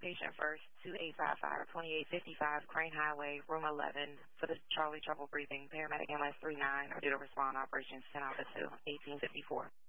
patient first, 2855 Crane Highway, room 11, for the Charlie trouble breathing. Paramedic MS 39 are due to respond. Operations 10 Alpha 2, 1854.